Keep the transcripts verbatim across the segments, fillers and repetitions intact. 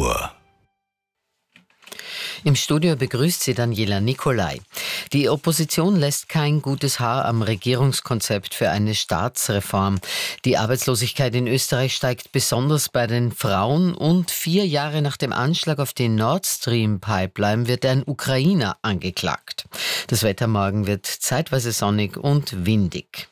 Uhr. Im Studio begrüßt sie Daniela Nicolai. Die Opposition lässt kein gutes Haar am Regierungskonzept für eine Staatsreform. Die Arbeitslosigkeit in Österreich steigt besonders bei den Frauen und vier Jahre nach dem Anschlag auf die Nord Stream Pipeline wird ein Ukrainer angeklagt. Das Wetter morgen wird zeitweise sonnig und windig.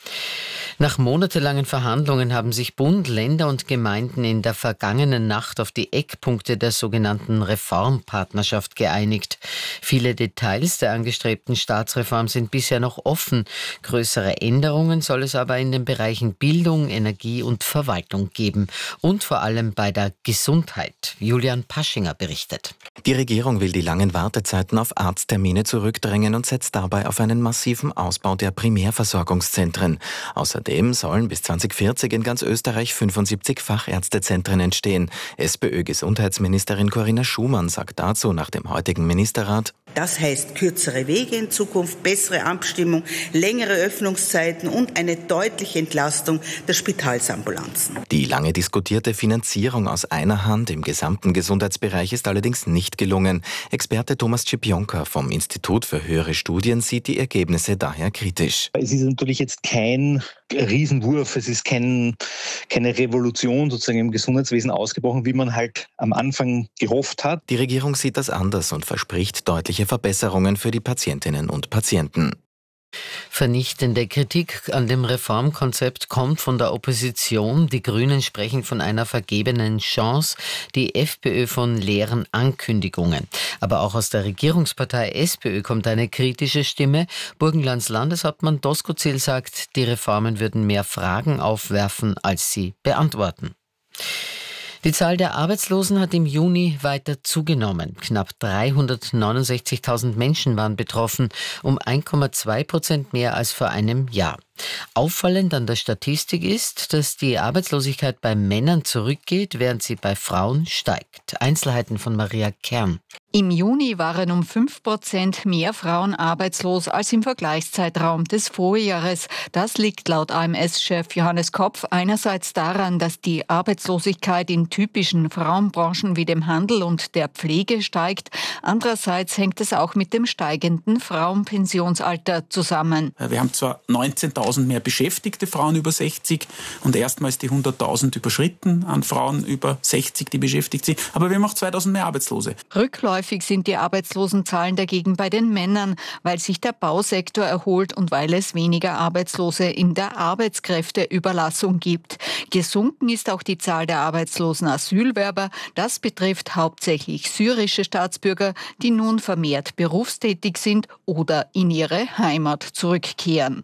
Nach monatelangen Verhandlungen haben sich Bund, Länder und Gemeinden in der vergangenen Nacht auf die Eckpunkte der sogenannten Reformpartnerschaft geeinigt. Viele Details der angestrebten Staatsreform sind bisher noch offen. Größere Änderungen soll es aber in den Bereichen Bildung, Energie und Verwaltung geben. Und vor allem bei der Gesundheit. Julian Paschinger berichtet. Die Regierung will die langen Wartezeiten auf Arzttermine zurückdrängen und setzt dabei auf einen massiven Ausbau der Primärversorgungszentren. Außerdem sollen bis zwanzig vierzig in ganz Österreich fünfundsiebzig Fachärztezentren entstehen. SPÖ-Gesundheitsministerin Corinna Schumann sagt dazu nach dem heutigen Ministerrat: Das heißt kürzere Wege in Zukunft, bessere Abstimmung, längere Öffnungszeiten und eine deutliche Entlastung der Spitalsambulanzen. Die lange diskutierte Finanzierung aus einer Hand im gesamten Gesundheitsbereich ist allerdings nicht gelungen. Experte Thomas Czipionka vom Institut für höhere Studien sieht die Ergebnisse daher kritisch. Es ist natürlich jetzt kein Riesenwurf, es ist kein, keine Revolution sozusagen im Gesundheitswesen ausgebrochen, wie man halt am Anfang gehofft hat. Die Regierung sieht das anders und verspricht deutliche Verbesserungen für die Patientinnen und Patienten. Vernichtende Kritik an dem Reformkonzept kommt von der Opposition. Die Grünen sprechen von einer vergebenen Chance, die FPÖ von leeren Ankündigungen. Aber auch aus der Regierungspartei SPÖ kommt eine kritische Stimme. Burgenlands Landeshauptmann Doskozil sagt, die Reformen würden mehr Fragen aufwerfen, als sie beantworten. Die Zahl der Arbeitslosen hat im Juni weiter zugenommen. Knapp dreihundertneunundsechzigtausend Menschen waren betroffen, um eins Komma zwei Prozent mehr als vor einem Jahr. Auffallend an der Statistik ist, dass die Arbeitslosigkeit bei Männern zurückgeht, während sie bei Frauen steigt. Einzelheiten von Maria Kern. Im Juni waren um fünf Prozent mehr Frauen arbeitslos als im Vergleichszeitraum des Vorjahres. Das liegt laut A M S-Chef Johannes Kopf einerseits daran, dass die Arbeitslosigkeit in typischen Frauenbranchen wie dem Handel und der Pflege steigt. Andererseits hängt es auch mit dem steigenden Frauenpensionsalter zusammen. Wir haben zwar neunzehntausend mehr beschäftigte Frauen über sechzig und erstmals die hunderttausend überschritten an Frauen über sechzig, die beschäftigt sind, aber wir haben auch zweitausend mehr Arbeitslose. Rückläufig sind die Arbeitslosenzahlen dagegen bei den Männern, weil sich der Bausektor erholt und weil es weniger Arbeitslose in der Arbeitskräfteüberlassung gibt. Gesunken ist auch die Zahl der arbeitslosen Asylwerber. Das betrifft hauptsächlich syrische Staatsbürger, die nun vermehrt berufstätig sind oder in ihre Heimat zurückkehren.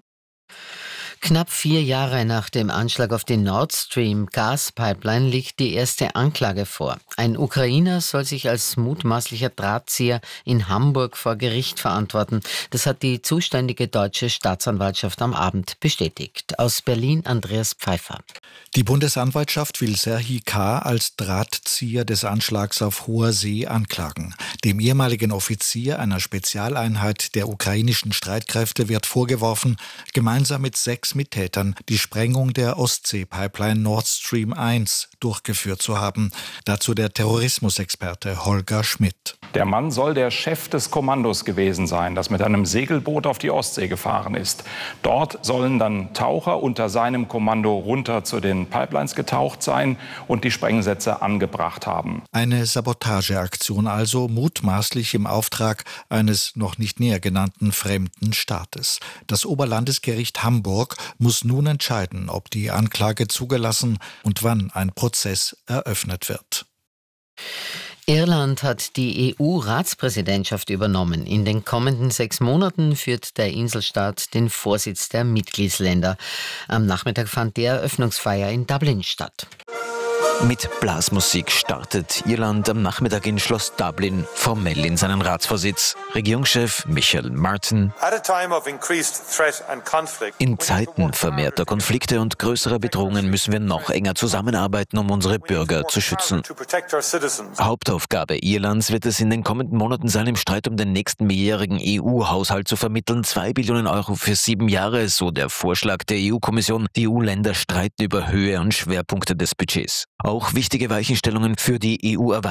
Knapp vier Jahre nach dem Anschlag auf die Nord Stream Gaspipeline liegt die erste Anklage vor. Ein Ukrainer soll sich als mutmaßlicher Drahtzieher in Hamburg vor Gericht verantworten. Das hat die zuständige deutsche Staatsanwaltschaft am Abend bestätigt. Aus Berlin Andreas Pfeiffer. Die Bundesanwaltschaft will Serhii K. als Drahtzieher des Anschlags auf hoher See anklagen. Dem ehemaligen Offizier einer Spezialeinheit der ukrainischen Streitkräfte wird vorgeworfen, gemeinsam mit sechs Mittätern die Sprengung der Ostsee-Pipeline Nord Stream eins durchgeführt zu haben. Dazu der Terrorismusexperte Holger Schmidt. Der Mann soll der Chef des Kommandos gewesen sein, das mit einem Segelboot auf die Ostsee gefahren ist. Dort sollen dann Taucher unter seinem Kommando runter zu den Pipelines getaucht sein und die Sprengsätze angebracht haben. Eine Sabotageaktion also, mutmaßlich im Auftrag eines noch nicht näher genannten fremden Staates. Das Oberlandesgericht Hamburg muss nun entscheiden, ob die Anklage zugelassen und wann ein Prozess eröffnet wird. Irland hat die E U-Ratspräsidentschaft übernommen. In den kommenden sechs Monaten führt der Inselstaat den Vorsitz der Mitgliedsländer. Am Nachmittag fand die Eröffnungsfeier in Dublin statt. Mit Blasmusik startet Irland am Nachmittag in Schloss Dublin formell in seinen Ratsvorsitz. Regierungschef Michael Martin: In Zeiten vermehrter Konflikte und größerer Bedrohungen müssen wir noch enger zusammenarbeiten, um unsere Bürger zu schützen. Hauptaufgabe Irlands wird es in den kommenden Monaten sein, im Streit um den nächsten mehrjährigen E U-Haushalt zu vermitteln. Zwei Billionen Euro für sieben Jahre, so der Vorschlag der E U-Kommission. Die E U-Länder streiten über Höhe und Schwerpunkte des Budgets. Auch wichtige Weichenstellungen für die E U-Erweiterung